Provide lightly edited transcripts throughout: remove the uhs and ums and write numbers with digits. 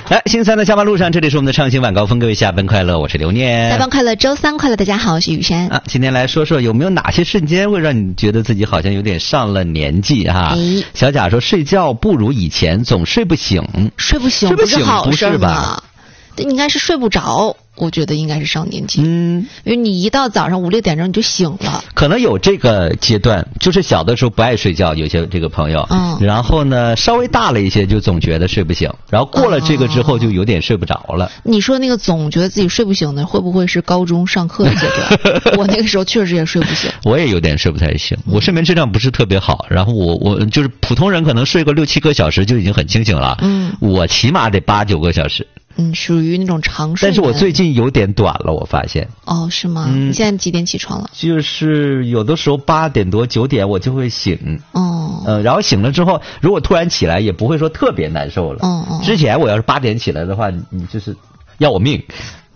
来，星期三的下班路上，这里是我们的畅行晚高峰，各位下班快乐，我是刘念。 下班快乐，周三快乐，大家好，我是雨珊。 今天来说说有没有哪些瞬间会让你觉得自己好像有点上了年纪哈？小贾说睡觉不如以前，总睡不醒。 睡不醒不是好事吗？应该是睡不着。我觉得应该是上年纪，因为你一到早上5、6点钟你就醒了。 可能有这个阶段，就是小的时候不爱睡觉，有些这个朋友，然后呢稍微大了一些就总觉得睡不醒，然后过了这个之后就有点睡不着了。 你说那个总觉得自己睡不醒的，会不会是高中上课的阶段？我那个时候确实也睡不醒， 我也有点睡不太醒，我睡眠质量不是特别好，然后我就是普通人可能睡个6、7个小时就已经很清醒了，我起码得8、9个小时。 属于那种长睡。 但是我最近有点短了，我发现。 哦，是吗？你现在几点起床了？ 就是有的时候8点多、9点我就会醒。然后醒了之后，如果突然起来，也不会说特别难受了。之前我要是8点起来的话，你就是要我命。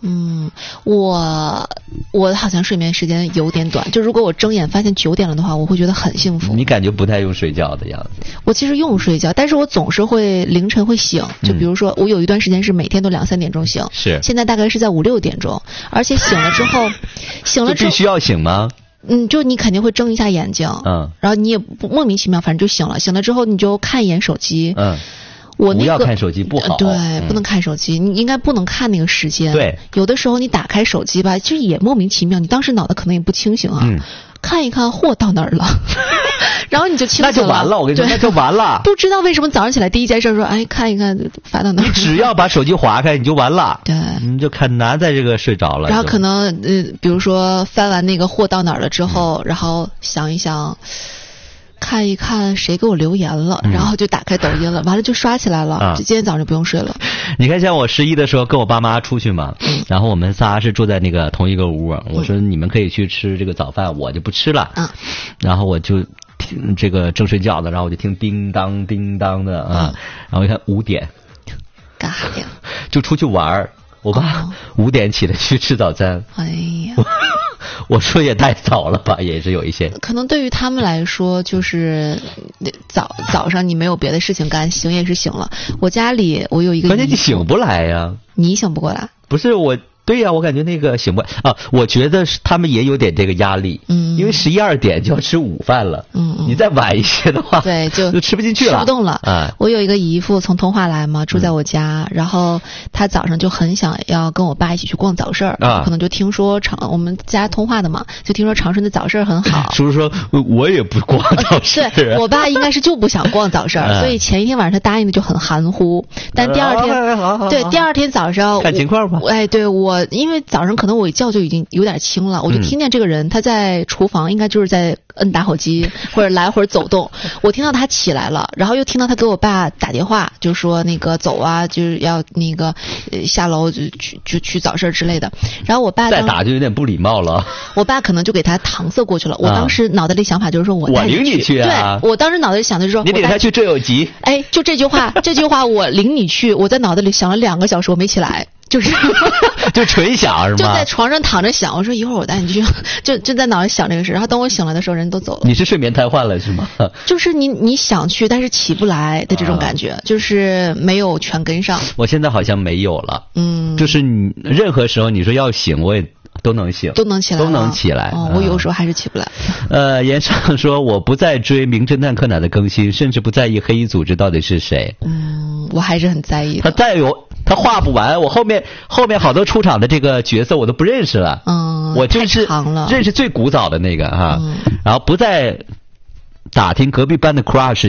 我好像睡眠时间有点短，就如果我睁眼发现9点了的话，我会觉得很幸福。 你感觉不太用睡觉的样子？ 我其实用睡觉，但是我总是会凌晨会醒。就比如说，我有一段时间是每天都2、3点钟醒， 是现在大概是在5、6点钟，而且醒了之后， 必须要醒吗？ 就你肯定会睁一下眼睛，然后你也不莫名其妙，反正就醒了。醒了之后你就看一眼手机，我不要看手机不好， 对，不能看手机，你应该不能看那个时间。 对， 有的时候你打开手机吧，其实也莫名其妙，你当时脑袋可能也不清醒啊，看一看嚯到哪儿了，然后你就清醒了， 那就完了，我跟你说，那就完了。 不知道为什么早上起来第一件事说，哎，看一看发到哪儿。 你只要把手机划开，你就完了。 对， 你就很难在这个睡着了。 然后可能比如说翻完那个嚯到哪儿了之后，然后想一想。看一看谁给我留言了，然后就打开抖音了，完了就刷起来了。今天早上就不用睡了。 你看，像我11的时候跟我爸妈出去嘛，然后我们仨是住在那个同一个屋，我说你们可以去吃这个早饭，我就不吃了。然后我就听这个正睡觉的，然后我就听叮当叮当的然后一看5点， 干啥呀？ 就出去玩。我爸5点起来去吃早餐。 哎呀。 我说也太早了吧，也是有一些。 可能对于他们来说，就是早上你没有别的事情干，醒也是醒了。我家里我有一个， 关键你醒不来呀。 你醒不过来？ 不是我。对呀，我感觉那个醒不啊，我觉得他们也有点这个压力，因为11、2点就要吃午饭了，你再晚一些的话， 对，就吃不进去了， 吃不动了。我有一个姨父从通化来嘛，住在我家，然后他早上就很想要跟我爸一起去逛早市可能就听说我们家通化的嘛，就听说长春的早市很好。 叔叔说我也不逛早市， 对，我爸应该是就不想逛早市，所以前一天晚上他答应的就很含糊，但第二天，对，第二天早上看情况吧。 哎，对我。因为早上可能我一觉就已经有点轻了，我就听见这个人他在厨房，应该就是在摁打火机或者来回走动。我听到他起来了，然后又听到他给我爸打电话，就说那个走啊，就是要那个下楼就去早市之类的。然后我爸再打就有点不礼貌了。 我爸可能就给他搪塞过去了。我当时脑袋里想法就是说我领你去啊。 对，我当时脑袋里想的就是说你领他去这有急。 哎，就这句话我领你去，我在脑袋里想了2个小时，我没起来。就是就纯想是吗？ 就在床上躺着想，我说一会儿我带你去，就在脑袋想这个事。然后等我醒来的时候，人都走了。 你是睡眠瘫痪了是吗？ 就是你想去，但是起不来的这种感觉，就是没有全跟上。 我现在好像没有了，就是你任何时候你说要醒，我也都能醒， 都能起来， 都能起来。 我有时候还是起不来。 严尚说我不再追名侦探柯南的更新，甚至不在意黑衣组织到底是谁。 我还是很在意的。 他画不完，我后面好多出场的这个角色我都不认识了。我就是认识最古早的那个然后不再打听隔壁班的 crush